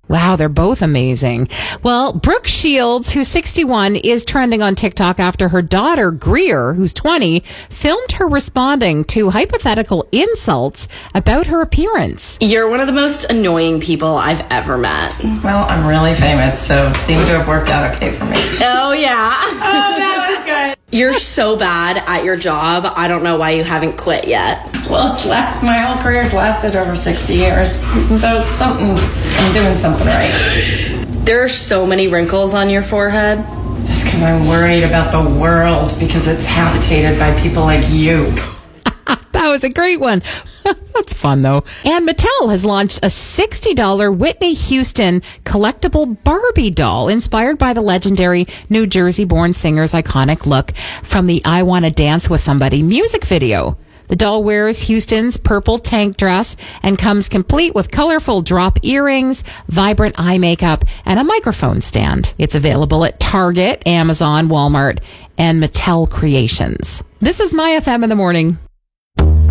Wow, they're both amazing. Well, Brooke Shields, who's 61, is trending on TikTok after her daughter, Greer, who's 20, filmed her responding to hypothetical insults about her appearance. You're one of the most annoying people I've ever met. Well, I'm really famous, so it seemed to have worked out okay for me. Oh, yeah. Oh, that was good. You're so bad at your job. I don't know why you haven't quit yet. Well, my whole career's lasted over 60 years, so I'm doing something right. There are so many wrinkles on your forehead. That's because I'm worried about the world, because it's habitated by people like you. That was a great one. That's fun, though. And Mattel has launched a $60 Whitney Houston collectible Barbie doll inspired by the legendary New Jersey-born singer's iconic look from the I Wanna Dance with Somebody music video. The doll wears Houston's purple tank dress and comes complete with colorful drop earrings, vibrant eye makeup, and a microphone stand. It's available at Target, Amazon, Walmart, and Mattel Creations. This is My FM in the Morning.